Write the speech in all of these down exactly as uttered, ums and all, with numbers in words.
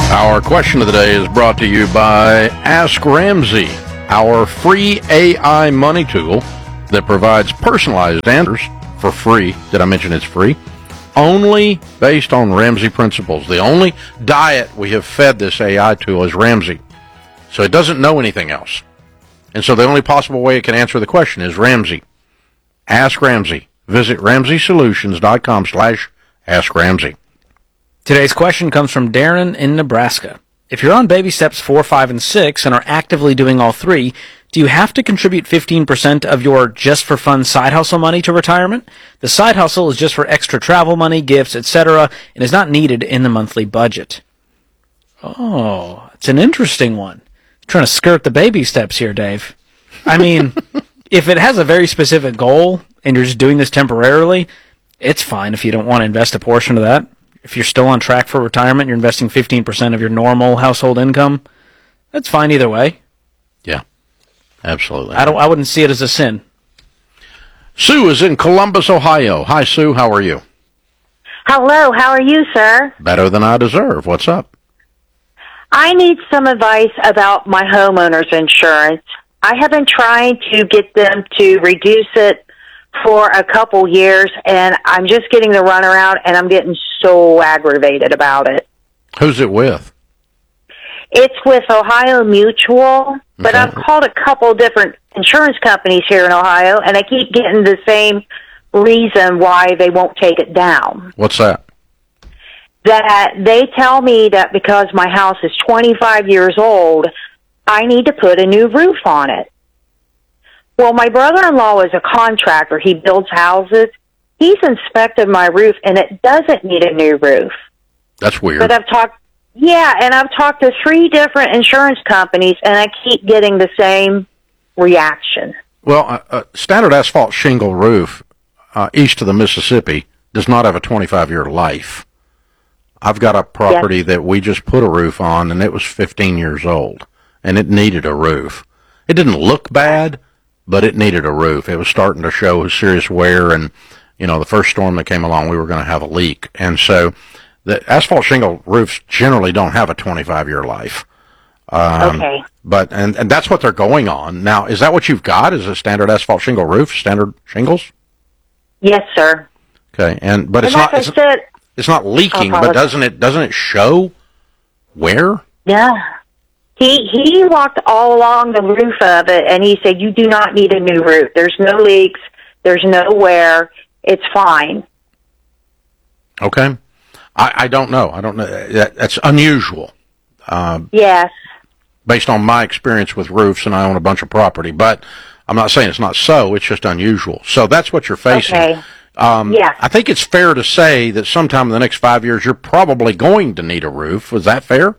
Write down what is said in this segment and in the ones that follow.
Our question of the day is brought to you by Ask Ramsey, our free A I money tool that provides personalized answers for free. Did I mention it's free? Only based on Ramsey principles. The only diet we have fed this A I tool is Ramsey. So it doesn't know anything else. And so the only possible way it can answer the question is Ramsey. Ask Ramsey. Visit ramsey solutions dot com slash ask Ramsey. Today's question comes from Darren in Nebraska. If you're on baby steps four, five, and six and are actively doing all three, do you have to contribute fifteen percent of your just-for-fun side hustle money to retirement? The side hustle is just for extra travel money, gifts, et cetera, and is not needed in the monthly budget. Oh, it's an interesting one. Trying to skirt the baby steps here, Dave. I mean, if it has a very specific goal and you're just doing this temporarily, it's fine if you don't want to invest a portion of that. If you're still on track for retirement, you're investing fifteen percent of your normal household income, that's fine either way. Yeah, absolutely. I don't. I wouldn't see it as a sin. Sue is in Columbus, Ohio. Hi, Sue. How are you? Hello. How are you, sir? Better than I deserve. What's up? I need some advice about my homeowner's insurance. I have been trying to get them to reduce it for a couple years, and I'm just getting the runaround, and I'm getting so aggravated about it. Who's it with? It's with Ohio Mutual, but Okay. I've called a couple different insurance companies here in Ohio, and I keep getting the same reason why they won't take it down. What's that? That they tell me that because my house is twenty-five years old, I need to put a new roof on it. Well, my brother-in-law is a contractor. He builds houses. He's inspected my roof, and it doesn't need a new roof. That's weird. But I've talked, yeah, and I've talked to three different insurance companies, and I keep getting the same reaction. Well, a, a standard asphalt shingle roof uh, east of the Mississippi does not have a twenty-five-year life. I've got a property Yes. that we just put a roof on, and it was fifteen years old, and it needed a roof. It didn't look bad, but it needed a roof. It was starting to show serious wear, and, you know, the first storm that came along, we were going to have a leak. And so the asphalt shingle roofs generally don't have a twenty-five-year life. Um, Okay. But, and, and that's what they're going on. Now, is that what you've got? Is a standard asphalt shingle roof, standard shingles? Yes, sir. Okay, and, but And it's like not, I it's, said, it's not leaking, I'll but apologize. doesn't it, doesn't it show wear? yeah. He he walked all along the roof of it, and he said, you do not need a new roof. There's no leaks. There's no wear. It's fine. Okay. I, I don't know. I don't know. That, that's unusual. Uh, Yes. based on my experience with roofs, and I own a bunch of property, but I'm not saying it's not so, it's just unusual. So that's what you're facing. Okay. Um, Yes. I think it's fair to say that sometime in the next five years, you're probably going to need a roof. Was that fair?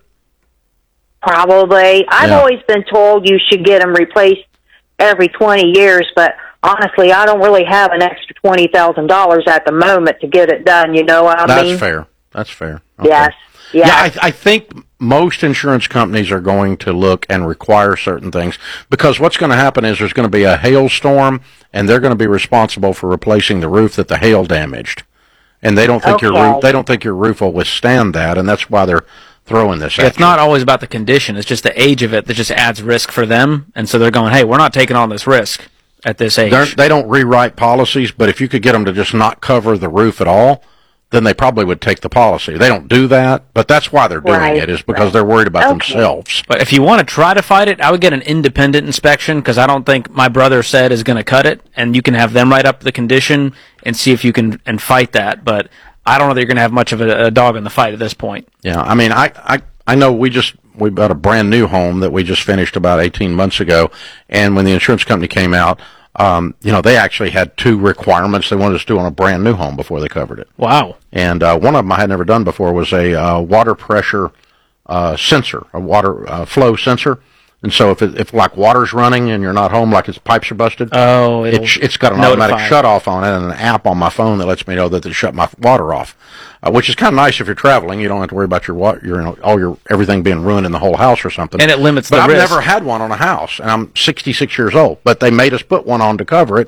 Probably. I've Yeah. always been told you should get them replaced every twenty years, but honestly, I don't really have an extra twenty thousand dollars at the moment to get it done. You know what I That's mean? fair. That's fair. Okay. Yes. Yes. Yeah, I, I think most insurance companies are going to look and require certain things, because what's going to happen is there's going to be a hailstorm, and they're going to be responsible for replacing the roof that the hail damaged, and they don't think your Okay. roof they don't think your roof will withstand that, and that's why they're throwing this at It's you. not always about the condition. It's just the age of it that just adds risk for them. And so they're going, hey, we're not taking on this risk at this age. They're, they don't rewrite policies, but if you could get them to just not cover the roof at all, then they probably would take the policy. They don't do that, but that's why they're doing Right, it, is because right. they're worried about Okay. themselves. But if you want to try to fight it, I would get an independent inspection, because I don't think my brother said is going to cut it, and you can have them write up the condition and see if you can and fight that. But I don't know that you're going to have much of a, a dog in the fight at this point. Yeah, I mean, I, I, I know we just, we bought a brand new home that we just finished about eighteen months ago, and when the insurance company came out, um, you know, they actually had two requirements they wanted us to do on a brand new home before they covered it. Wow. And uh, one of them I had never done before was a uh, water pressure uh, sensor, a water uh, flow sensor. And so if it, if like water's running and you're not home, like its pipes are busted, Oh, it'll it's it's got an notify. automatic shut off on it and an app on my phone that lets me know that they shut my water off, uh, which is kind of nice if you're traveling. You don't have to worry about your water, your you know, all your everything being ruined in the whole house or something. And it limits but the I've risk. never had one on a house, and I'm sixty-six years old. But they made us put one on to cover it,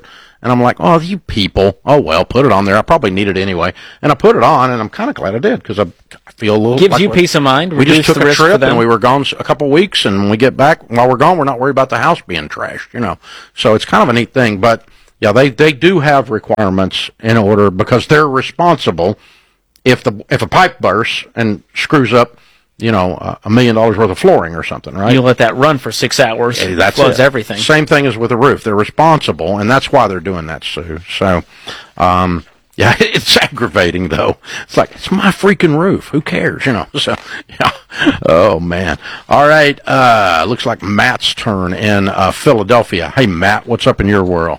And I'm like, oh, you people. Oh, well, put it on there. I probably need it anyway. And I put it on, and I'm kind of glad I did because I, I feel a little... Gives like you peace of mind. We just took the a risk for trip, them. and we were gone a couple weeks, and when we get back, while we're gone, we're not worried about the house being trashed, you know. So it's kind of a neat thing. But, yeah, they, they do have requirements in order because they're responsible if the if a pipe bursts and screws up, you know, uh, a million dollars worth of flooring or something, right? You let that run for six hours. Hey, that's floods it. everything. Same thing as with the roof. They're responsible, and that's why they're doing that, Sue. So, um, yeah, it's aggravating, though. It's like, it's my freaking roof. Who cares, you know? So, yeah. Oh, man. All right. Uh, looks like Matt's turn in uh, Philadelphia. Hey, Matt, what's up in your world?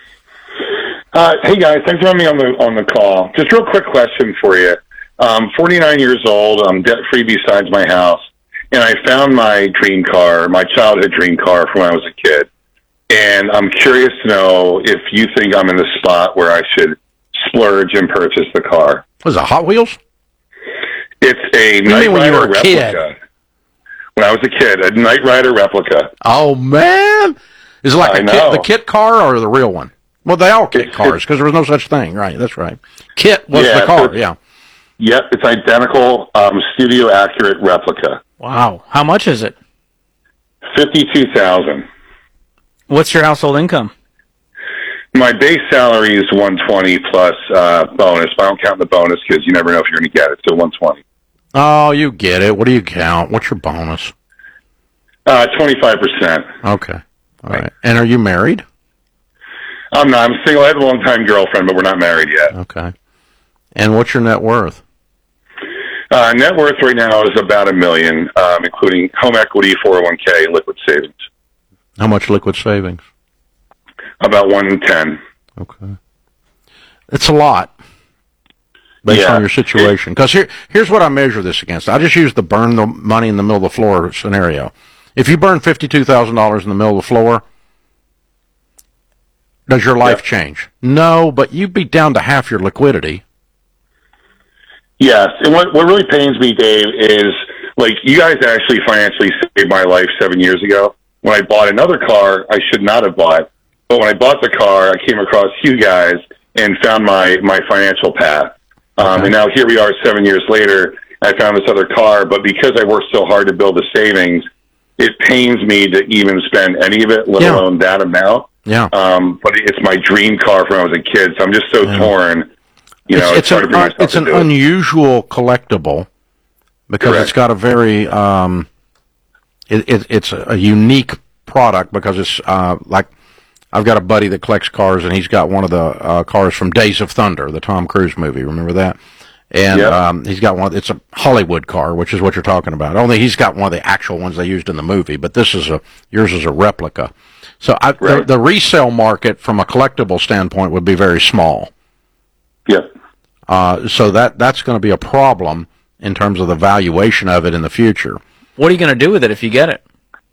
Uh, hey, guys. Thanks for having me on the, on the call. Just real quick question for you. I'm forty-nine years old. I'm debt-free besides my house. And I found my dream car, my childhood dream car from when I was a kid. And I'm curious to know if you think I'm in the spot where I should splurge and purchase the car. Was it Hot Wheels? It's a You Knight mean when you Rider were a kid? replica. When I was a kid, a Knight Rider replica. Oh, man. Is it like I a kit, know. the kit car or the real one? Well, they all kit It's- cars because there was no such thing. Right, that's right. Kit was Yeah, the car, so- yeah. Yep, it's identical, um, studio accurate replica. Wow. How much is it? Fifty-two thousand. What's your household income? My base salary is one twenty plus uh, bonus. But I don't count the bonus because you never know if you're going to get it. So one twenty. Oh, you get it. What do you count? What's your bonus? Uh, twenty-five percent. Okay. All right. And are you married? I'm not. I'm single. I have a long-time girlfriend, but we're not married yet. Okay. And what's your net worth? Uh, net worth right now is about a million, um, including home equity, four oh one k, liquid savings. How much liquid savings? About one ten. Okay. It's a lot based Yeah. on your situation. Because here, here's what I measure this against. I just use the burn the money in the middle of the floor scenario. If you burn fifty-two thousand dollars in the middle of the floor, does your life Yeah. change? No, but you'd be down to half your liquidity. Yes, and what what really pains me, Dave, is like you guys actually financially saved my life seven years ago. When I bought another car, I should not have bought. But when I bought the car, I came across you guys and found my my financial path. Um, Okay. And now here we are, seven years later. I found this other car, but because I worked so hard to build the savings, it pains me to even spend any of it, let Yeah. alone that amount. Yeah. Um, but it's my dream car from when I was a kid, so I'm just so Yeah. torn. You know, it's, it's, hard an, to bring un- myself it's to an do it. unusual collectible because Correct. it's got a very um, it, it, it's a, a unique product because it's uh, like I've got a buddy that collects cars and he's got one of the uh, cars from Days of Thunder, the Tom Cruise movie. Remember that? And Yep. um, he's got one. It's a Hollywood car, which is what you're talking about. Only he's got one of the actual ones they used in the movie, but this is a yours is a replica. So I, the, Right. the resale market from a collectible standpoint would be very small. Yep. Uh, so that that's going to be a problem in terms of the valuation of it in the future. What are you going to do with it if you get it?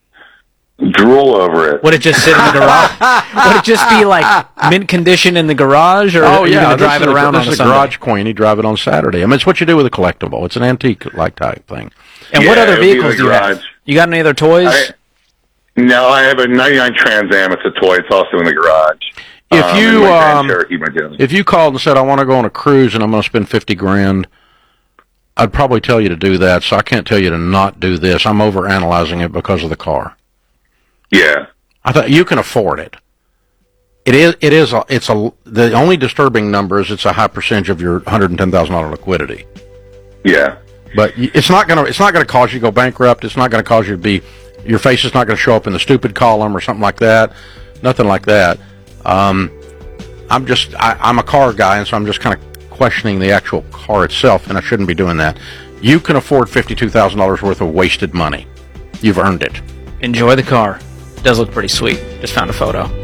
Drool over it. Would it just sit in the garage? Would it just be like mint condition in the garage, or are you going to drive it this is around a, on this a is a Sunday? garage queen. You drive it on Saturday. I mean, it's what you do with a collectible. It's an antique like type thing. And what Yeah, other it'll be in vehicles the do you have? garage. You got any other toys? I, no, I have a ninety-nine Trans Am. It's a toy. It's also in the garage. If Um, you, and my Grand um, Cherokee, my Jim. If you called and said, I want to go on a cruise and I'm going to spend fifty grand, I'd probably tell you to do that. So I can't tell you to not do this. I'm overanalyzing it because of the car. Yeah. I thought you can afford it. It is. It is. A, it's a. The only disturbing number is it's a high percentage of your one hundred ten thousand dollar liquidity. Yeah. But y- it's not gonna. It's not gonna cause you to go bankrupt. It's not gonna cause you to be. Your face is not gonna show up in the stupid column or something like that. Nothing like that. Um, I'm just. I, I'm a car guy, and so I'm just kind of questioning the actual car itself, and I shouldn't be doing that. You can afford fifty-two thousand dollars worth of wasted money. You've earned it. Enjoy the car. It does look pretty sweet. Just found a photo.